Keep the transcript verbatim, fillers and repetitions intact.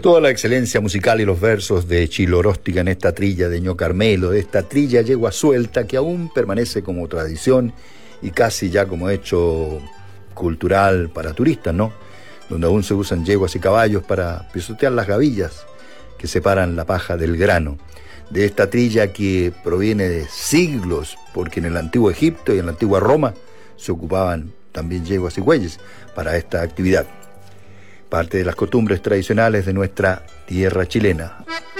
Toda la excelencia musical y los versos de Chilo Oróstiga en esta trilla de Ño Carmelo, de esta trilla yegua suelta que aún permanece como tradición y casi ya como hecho cultural para turistas, ¿no? Donde aún se usan yeguas y caballos para pisotear las gavillas que separan la paja del grano. De esta trilla que proviene de siglos, porque en el antiguo Egipto y en la antigua Roma se ocupaban también yeguas y bueyes para esta actividad. Parte de las costumbres tradicionales de nuestra tierra chilena.